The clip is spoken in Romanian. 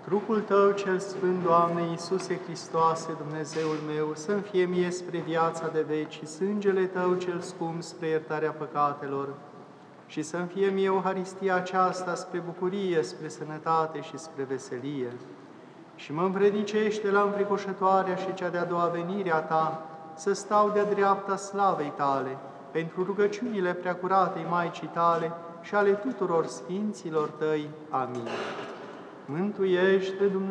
Trupul Tău cel Sfânt, Doamne Iisuse Hristoase, Dumnezeul meu, să-mi fie mie spre viața de veci și sângele Tău cel scump spre iertarea păcatelor, și să-mi fie mie Euharistia aceasta spre bucurie, spre sănătate și spre veselie. Și mă învrednicește la înfricoșătoarea și cea de-a doua venire a Ta, să stau de-a dreapta slavei Tale, pentru rugăciunile preacuratei Maicii Tale și ale tuturor sfinților Tăi. Amin. Mântuiește, Dumnezeu!